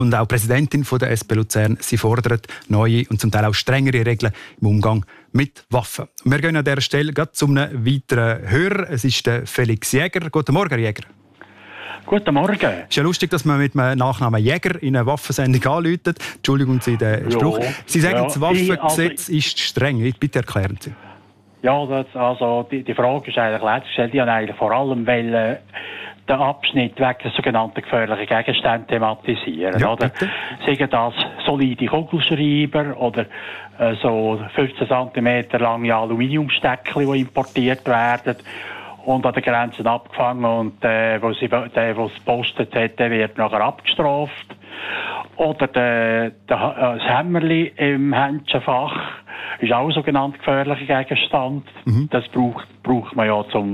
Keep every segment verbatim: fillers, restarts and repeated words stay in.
Und auch die Präsidentin von der S P Luzern, sie fordert neue und zum Teil auch strengere Regeln im Umgang mit Waffen. Wir gehen an dieser Stelle gerade zu einem weiteren Hörer. Es ist der Felix Jäger. Guten Morgen, Herr Jäger. Guten Morgen. Es ist ja lustig, dass man mit dem Nachnamen Jäger in eine Waffensendung anläutet. Entschuldigen Sie den Spruch. Ja, Sie sagen, ja, das Waffengesetz also, ist streng. Bitte erklären Sie. Ja, das, also die, die Frage ist eigentlich letztes gestellt. Die haben eigentlich vor allem wollen, den Abschnitt wegen der sogenannten gefährlichen Gegenstände thematisieren. Ja, oder? Sagen das solide Kugelschreiber oder äh, so fünfzehn Zentimeter lange Aluminiumsteckchen, die importiert werden und an den Grenzen abgefangen und äh, wo sie, der, der es gepostet hat, der wird nachher abgestraft. Oder der, der, das Hämmerli im Händchenfach ist auch ein sogenannter gefährlicher Gegenstand. Mhm. Das braucht, braucht man ja zum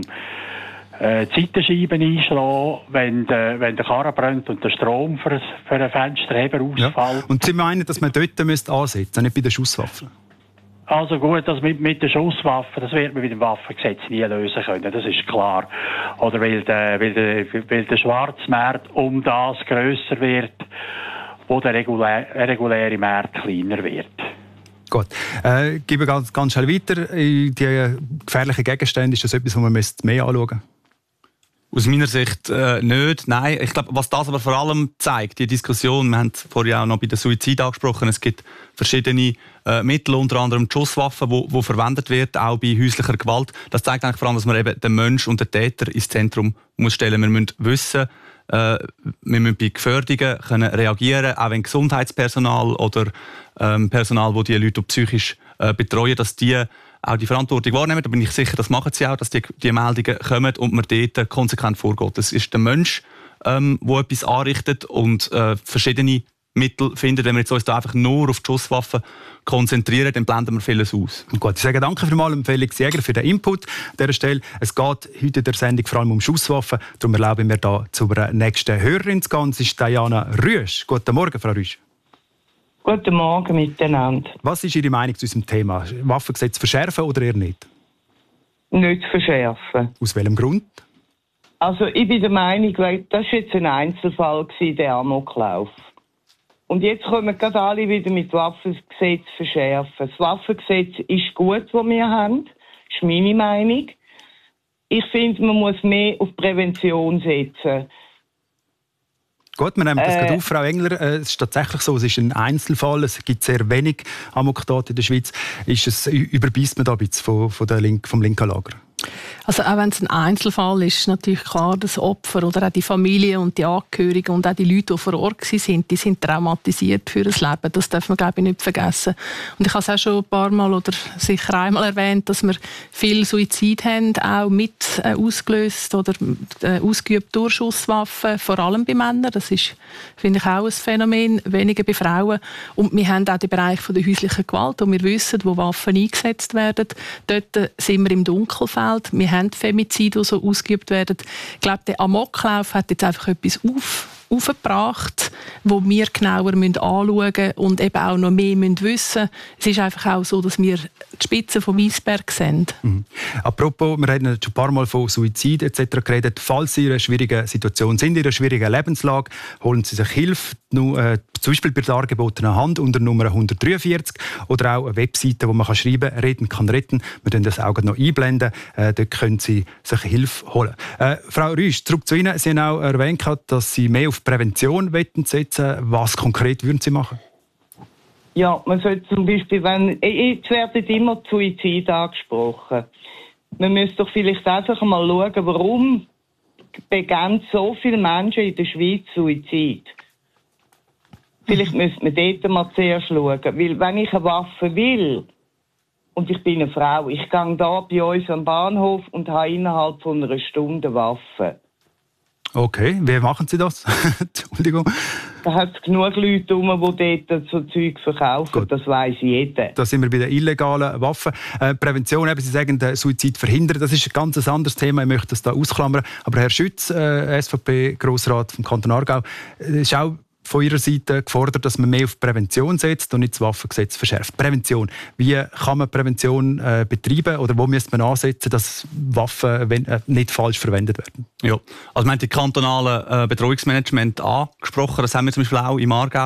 äh, Zeitenscheiben einschlagen, wenn der, wenn der Karren brennt und der Strom für, für einen Fensterheber ausfällt. Ja. Und Sie meinen, dass man dort ansetzen müsste, nicht bei den Schusswaffen? Also gut, das mit, mit den Schusswaffen, das wird man mit dem Waffengesetz nie lösen können, das ist klar. Oder weil der, weil der, weil der Schwarzmarkt um das grösser wird, wo der reguläre, reguläre Markt kleiner wird. Gut. Äh, gebe ganz, ganz schnell weiter. Die gefährlichen Gegenstände, ist das etwas, was man mehr anschauen müsste? Aus meiner Sicht äh, nicht. Nein, ich glaube, was das aber vor allem zeigt, die Diskussion, wir haben vorhin auch noch bei der Suizid angesprochen, es gibt verschiedene äh, Mittel, unter anderem die Schusswaffen, die, die verwendet wird, auch bei häuslicher Gewalt. Das zeigt eigentlich vor allem, dass man eben den Mensch und den Täter ins Zentrum muss stellen. Wir müssen wissen, äh, wir müssen bei Gefährdungen können reagieren, auch wenn Gesundheitspersonal oder ähm, Personal, das die Leute psychisch äh, betreuen, dass die auch die Verantwortung wahrnehmen. Da bin ich sicher, das machen sie auch, dass die, die Meldungen kommen und man dort konsequent vorgeht. Es ist der Mensch, ähm, der etwas anrichtet und äh, verschiedene Mittel findet. Wenn wir jetzt uns da einfach nur auf die Schusswaffen konzentrieren, dann blenden wir vieles aus. Gut, ich sage danke vielmals Felix Jäger für den Input an dieser Stelle. Es geht heute in der Sendung vor allem um Schusswaffen. Darum erlaube ich mir da zur nächsten Hörerin zu gehen. Das ist Diana Rüsch. Guten Morgen, Frau Rüsch. Guten Morgen miteinander. Was ist Ihre Meinung zu diesem Thema? Waffengesetz verschärfen oder eher nicht? Nicht verschärfen. Aus welchem Grund? Also ich bin der Meinung, das war jetzt ein Einzelfall, der Amoklauf. Und jetzt kommen gerade alle wieder mit Waffengesetz verschärfen. Das Waffengesetz ist gut, das wir haben. Das ist meine Meinung. Ich finde, man muss mehr auf Prävention setzen. Gut, wir nehmen das äh, gerade auf, Frau Engler. Es ist tatsächlich so, es ist ein Einzelfall. Es gibt sehr wenig Amoktate in der Schweiz. Ist es, überbeißt man da ein bisschen von, von der Link, vom linken Lager? Also auch wenn es ein Einzelfall ist, ist natürlich klar, das Opfer oder auch die Familie und die Angehörigen und auch die Leute, die vor Ort waren, die sind traumatisiert für das Leben. Das darf man, glaube ich, nicht vergessen. Und ich habe es auch schon ein paar Mal oder sicher einmal erwähnt, dass wir viel Suizid haben, auch mit äh, ausgelöst oder äh, ausgeübt durch Schusswaffen, vor allem bei Männern. Das ist, finde ich, auch ein Phänomen, weniger bei Frauen. Und wir haben auch den Bereich von der häuslichen Gewalt, wo wir wissen, wo Waffen eingesetzt werden. Dort sind wir im Dunkelfeld. Wir haben Femizide, die so ausgeübt werden. Ich glaube, der Amoklauf hat jetzt einfach etwas auf, aufgebracht, wo wir genauer anschauen müssen und eben auch noch mehr wissen müssen. Es ist einfach auch so, dass wir die Spitze vom Eisberg sehen. Mhm. Apropos, wir haben schon ein paar Mal von Suizid et cetera geredet. Falls Sie in einer schwierigen Situation sind, in einer schwierigen Lebenslage, holen Sie sich Hilfe. Nur, äh, zum Beispiel bei der dargebotenen Hand unter Nummer hundertdreiundvierzig oder auch eine Webseite, wo man kann schreiben kann, «Reden kann retten». Wir können das auch noch einblenden. Äh, dort können Sie sich Hilfe holen. Äh, Frau Rüsch, zurück zu Ihnen. Sie haben auch erwähnt, dass Sie mehr auf Prävention setzen wollen. Was konkret würden Sie machen? Ja, man sollte zum Beispiel, wenn, jetzt werden immer Suizid angesprochen. Man müsste doch vielleicht einfach mal schauen, warum begehen so viele Menschen in der Schweiz Suizid. Vielleicht müsste man dort mal zuerst schauen. Weil wenn ich eine Waffe will und ich bin eine Frau, ich gehe da bei uns am Bahnhof und habe innerhalb von einer Stunde Waffe. Okay, wie machen Sie das? Entschuldigung. Da hat es genug Leute herum, die dort so Zeug verkaufen. Gut. Das weiss jeder. Da sind wir bei den illegalen Waffen. Äh, Prävention, eben, Sie sagen, den Suizid verhindern. Das ist ein ganz anderes Thema. Ich möchte das da ausklammern. Aber Herr Schütz, äh, S V P-Grossrat vom Kanton Aargau, ist auch von Ihrer Seite gefordert, dass man mehr auf Prävention setzt und nicht das Waffengesetz verschärft. Prävention. Wie kann man Prävention äh, betreiben oder wo müsste man ansetzen, dass Waffen wenn, äh, nicht falsch verwendet werden? Ja, also wir haben die kantonale äh, Bedrohungsmanagement angesprochen. Das haben wir zum Beispiel auch im Aargau